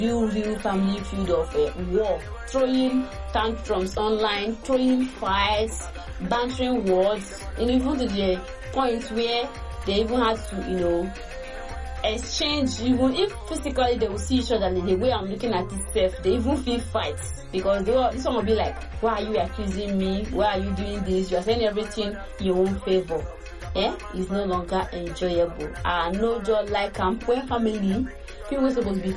real family feud of war, throwing tantrums online, throwing fights, bantering words, and even to the point where they even had to, exchange. Even if physically they will see each other, the way I'm looking at it self, they even feel fights, because this one will be like, why are you accusing me? Why are you doing this? You are saying everything in your own favor. It's no longer enjoyable. No joy like when family, people supposed to be